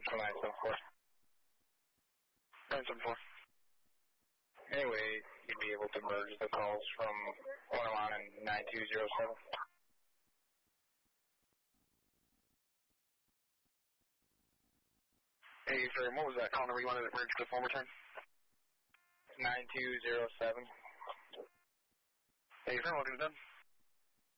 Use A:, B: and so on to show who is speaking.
A: 974.
B: 974.
A: Anyway, you'd be able to merge the calls from Oilon and 9207.
B: Hey, sir, what was that call number you wanted to merge to one more time?
A: 9207.
B: Hey, sir, welcome to done.